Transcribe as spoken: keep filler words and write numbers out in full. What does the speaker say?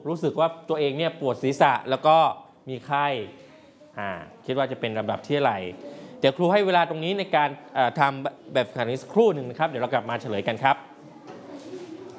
รู้สึกว่าตัวเองเนี่ยปวดศีรษะแล้วก็มีไข้อ่าคิดว่าจะเป็นลำดับที่เท่าไหร่เดี๋ยวครูให้เวลาตรงนี้ในการทำแบบฝึกหัดนี้สักครู่หนึ่งนะครับเดี๋ยวเรากลับมาเฉลยกันครับ